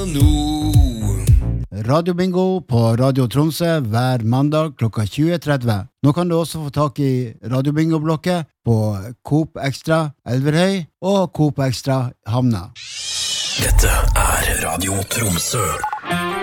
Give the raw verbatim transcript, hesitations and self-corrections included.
nå. Radio Bingo på Radio Tromsø hver mandag klokka tjue tretti. Nå kan du også få tak i Radio Bingo-blokket på Coop Extra Elverhøy og Coop Extra Hamna. Dette er Radio Tromsø.